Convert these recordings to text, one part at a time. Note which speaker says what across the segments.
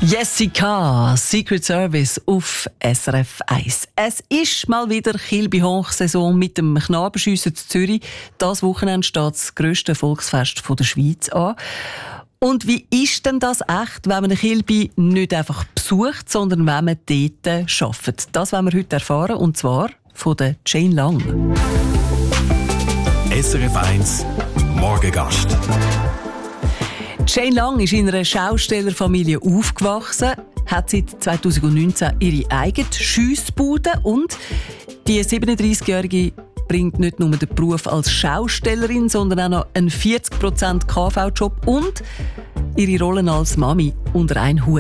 Speaker 1: Jessica, Secret Service auf SRF 1. Es ist mal wieder Kilby-Hochsaison mit dem Knabenschiessen zu Zürich. Das Wochenende steht das grösste Volksfest der Schweiz an. Und wie ist denn das echt, wenn man eine Kilby nicht einfach besucht, sondern wenn man dort arbeitet? Das wollen wir heute erfahren, und zwar von der Jane Lang.
Speaker 2: SRF 1 Morgengast.
Speaker 1: Jane Lang ist in einer Schaustellerfamilie aufgewachsen, hat seit 2019 ihre eigene Schiessbude und die 37-Jährige bringt nicht nur den Beruf als Schaustellerin, sondern auch noch einen 40% KV-Job und ihre Rollen als Mami unter einen Hut.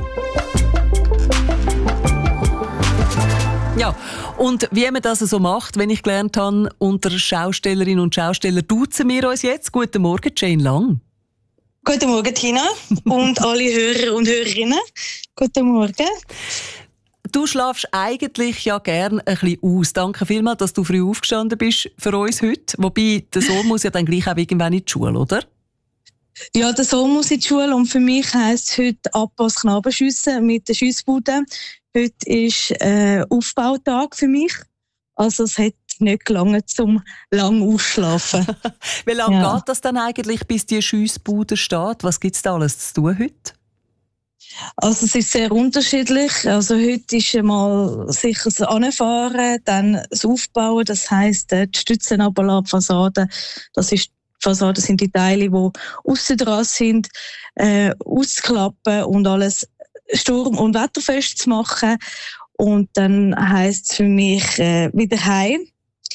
Speaker 1: Ja, und wie man das so macht, wenn ich gelernt habe, unter Schaustellerinnen und Schausteller duzen wir uns jetzt. Guten Morgen, Jane Lang.
Speaker 3: Guten Morgen, Tina, und alle Hörer und Hörerinnen. Guten Morgen.
Speaker 1: Du schlafst eigentlich ja gern ein bisschen aus. Danke vielmals, dass du früh aufgestanden bist für uns heute. Wobei, der Sohn muss ja dann gleich auch irgendwann in die Schule, oder?
Speaker 3: Ja, der Sohn muss in die Schule und für mich heisst es heute Abpass Knabenschiessen mit der Schiessbude. Heute ist Aufbautag für mich. Also es hat nicht gelangt, zum lang ausschlafen.
Speaker 1: Wie lange geht das dann eigentlich, bis die Schiessbude steht? Was gibt es da alles zu tun heute?
Speaker 3: Also es ist sehr unterschiedlich. Also heute ist einmal sicher das Anfahren, dann das Aufbauen, das heisst die Stützen runterlassen, die Fassade. Die Fassaden sind die Teile, die aussen dran sind, auszuklappen und alles sturm- und wetterfest zu machen. Und dann heisst es für mich wieder heim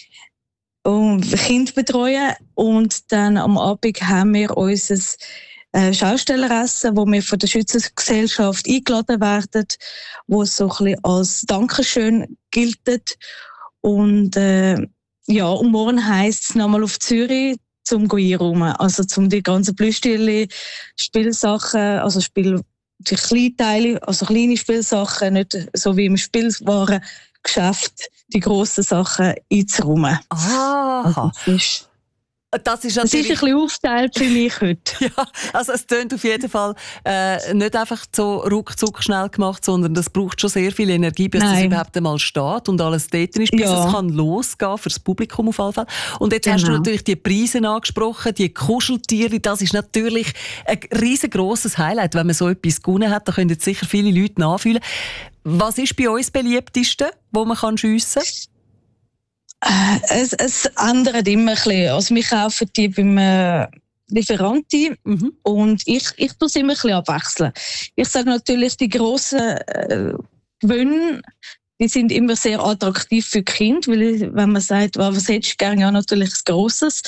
Speaker 3: und Kind betreuen. Und dann am Abend haben wir unser Schaustelleressen, wo wir von der Schützengesellschaft eingeladen werden, wo es so ein bisschen als Dankeschön gilt. Und und morgen heisst es nochmal auf Zürich zum einräumen, also zum die ganzen Plüschtiere, Spielsachen, also die Kleinteile, also kleine Spielsachen, nicht so wie im Spielwarengeschäft, die grossen Sachen einzuräumen.
Speaker 1: Ah, das ist natürlich...
Speaker 3: ein bisschen aufgeteilt für mich heute.
Speaker 1: Ja, also es tönt auf jeden Fall nicht einfach so ruckzuck schnell gemacht, sondern das braucht schon sehr viel Energie, bis das überhaupt einmal steht und alles dort ist, bis es kann losgehen für das Publikum auf jeden Fall. Und jetzt hast du natürlich die Preise angesprochen, die Kuscheltiere, das ist natürlich ein riesengroßes Highlight, wenn man so etwas gewonnen hat, da können jetzt sicher viele Leute nachfühlen. Was ist bei uns das beliebteste, wo man schiessen kann?
Speaker 3: Es ändert immer ein bisschen. Also wir kaufen die beim Lieferanten und ich tue es immer ein bisschen abwechseln. Ich sage natürlich, die grossen Gewinne, die sind immer sehr attraktiv für die Kinder, weil wenn man sagt, was hättest du gerne, ja natürlich ein Grosses.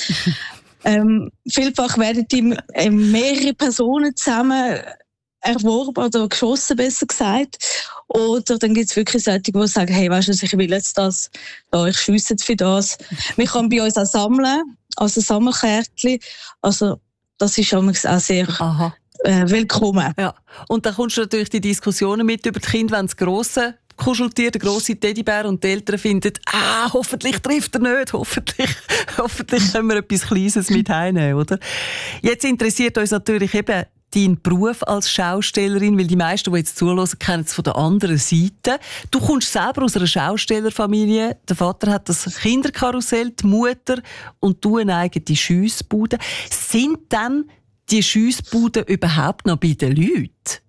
Speaker 3: Vielfach werden die mehrere Personen zusammen erworben oder geschossen, besser gesagt. Oder dann gibt es wirklich solche, die sagen, hey, weißt du, ich will jetzt das, ich schiesse für das. Man kann bei uns auch sammeln, also Sammelkärtchen. Also das ist auch sehr willkommen.
Speaker 1: Ja. Und dann kommst du natürlich die Diskussionen mit über die Kinder, wenn das grosse Kuscheltier, der grosse Teddybär und die Eltern finden, hoffentlich trifft er nicht, hoffentlich können wir etwas Kleines mit heimnehmen, oder? Jetzt interessiert uns natürlich eben dein Beruf als Schaustellerin, weil die meisten, die jetzt zuhören, kennen es von der anderen Seite. Du kommst selber aus einer Schaustellerfamilie. Der Vater hat das Kinderkarussell, die Mutter und du eine eigene Schiessbude. Sind dann die Schiessbuden überhaupt noch bei den Leuten?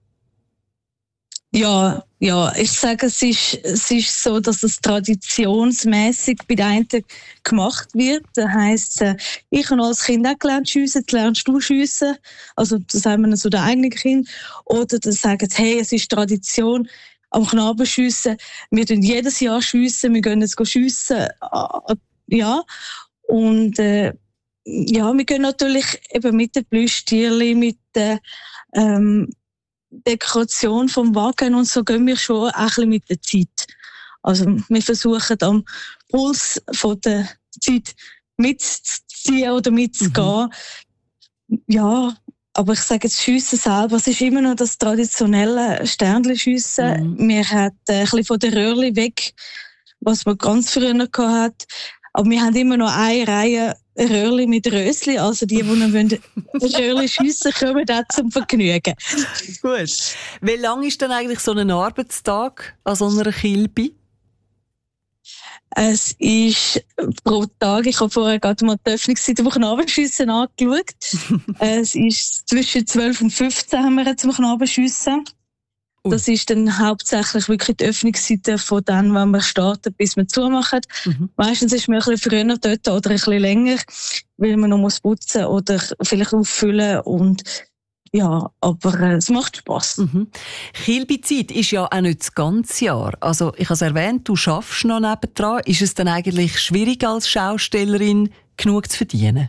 Speaker 3: Ja, ich sage, es ist so, dass es traditionsmäßig bei den einen gemacht wird. Das heisst, ich habe als Kind auch gelernt schiessen, lernst du schiessen. Also, das haben wir so den eigenen Kind. Oder dann sagen sie, hey, es ist Tradition am Knabenschiessen. Wir tun jedes Jahr schiessen, wir gehen jetzt schiessen. Ja. Und, wir gehen natürlich eben mit den Plüschtierchen, mit den, Dekoration vom Wagen und so gehen wir schon ein bisschen mit der Zeit. Also wir versuchen am Puls von der Zeit mitzuziehen oder mitzugehen. Ja, aber ich sage jetzt, Schiessen selber, es ist immer noch das traditionelle Sternenschiessen. Wir haben ein bisschen von der Röhrli weg, was man ganz früher noch hatte. Aber wir haben immer noch eine Reihe Röhrli mit Rösli. Also die noch Röhrli schiessen, kommen auch zum Vergnügen.
Speaker 1: Gut. Wie lang ist denn eigentlich so ein Arbeitstag an so einer Kilbe?
Speaker 3: Es ist pro Tag, ich habe vorher gerade mal die Öffnungszeit vom Knabenschiessen angeschaut. Es ist zwischen 12 und 15 haben wir zum Knabenschiessen. Das ist dann hauptsächlich wirklich die Öffnungszeiten von dann, wenn wir starten, bis wir zumachen. Meistens ist man ein bisschen früher dort oder ein bisschen länger, weil man noch putzen oder vielleicht auffüllen und ja, aber es macht Spass.
Speaker 1: Kilbezeit ist ja auch nicht das ganze Jahr. Also ich habe es erwähnt, du arbeitest noch nebendran. Ist es dann eigentlich schwierig als Schaustellerin genug zu verdienen?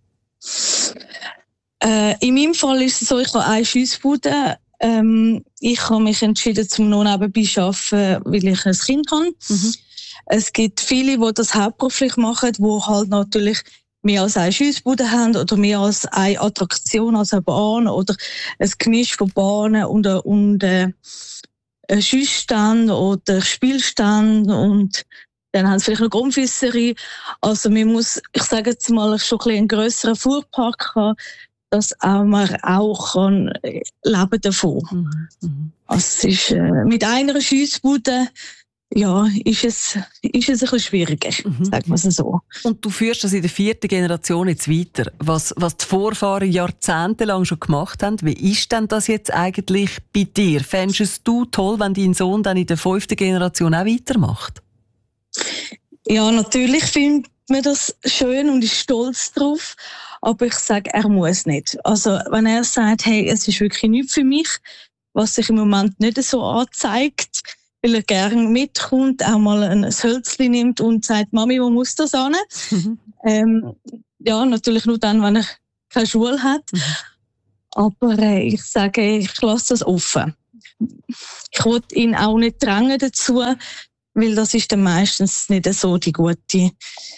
Speaker 3: In meinem Fall ist es so, ich habe eine Schiessbude. Ich habe mich entschieden, zum noch nebenbei zu arbeiten, weil ich ein Kind habe. Es gibt viele, die das hauptberuflich machen, die halt natürlich mehr als eine Schiessbude haben oder mehr als eine Attraktion, als eine Bahn oder ein Gemisch von Bahnen und ein Schiessstand oder Spielstand und dann haben sie vielleicht noch Grundfisserei. Also man muss, ich sage jetzt mal, schon ein bisschen einen grösseren Fuhrpark haben, dass man auch kann leben davon. Also es ist, mit einer Schiessbude ja, ist es ein bisschen schwieriger, sagen wir es so.
Speaker 1: Und du führst das in der 4. Generation jetzt weiter. Was die Vorfahren jahrzehntelang schon gemacht haben, wie ist denn das jetzt eigentlich bei dir? Fändest du es toll, wenn dein Sohn dann in der 5. Generation auch weitermacht?
Speaker 3: Ja, natürlich findet man das schön und ist stolz drauf. Aber ich sage, er muss nicht. Also, wenn er sagt, hey, es ist wirklich nichts für mich, was sich im Moment nicht so anzeigt, weil er gerne mitkommt, auch mal ein Hölzchen nimmt und sagt, Mami, wo muss das hin? Ja, natürlich nur dann, wenn er keine Schule hat. Aber ich sage, ich lasse das offen. Ich will ihn auch nicht drängen dazu, weil das ist dann meistens nicht so die gute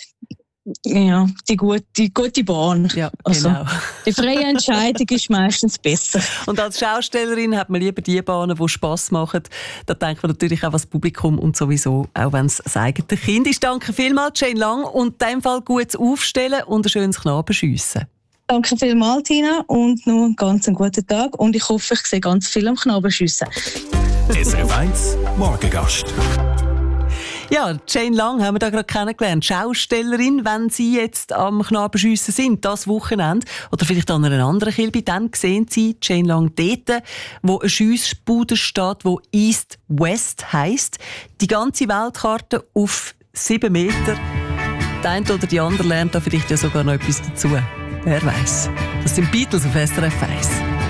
Speaker 3: Bahn.
Speaker 1: Ja,
Speaker 3: also,
Speaker 1: genau.
Speaker 3: die freie Entscheidung ist meistens besser.
Speaker 1: Und als Schaustellerin hat man lieber die Bahnen, die Spass machen. Da denkt man natürlich auch an das Publikum und sowieso, auch wenn es das eigene Kind ist. Danke vielmals, Jane Lang. Und in diesem Fall gutes Aufstellen und ein schönes Knabenschiessen.
Speaker 3: Danke vielmals, Tina. Und noch einen ganz guten Tag. Und ich hoffe, ich sehe ganz viel am Knabenschiessen.
Speaker 2: SRF 1 Morgengast.
Speaker 1: Ja, Jane Lang haben wir da gerade kennengelernt. Schaustellerin, wenn Sie jetzt am Knabenschiessen sind, das Wochenende, oder vielleicht an einer anderen Kilbe, dann sehen Sie Jane Lang dort, wo eine Schiessbude steht, die East-West heisst. Die ganze Weltkarte auf 7 Meter. Der eine oder die andere lernt da vielleicht ja sogar noch etwas dazu. Wer weiß. Das sind Beatles auf SRF 1.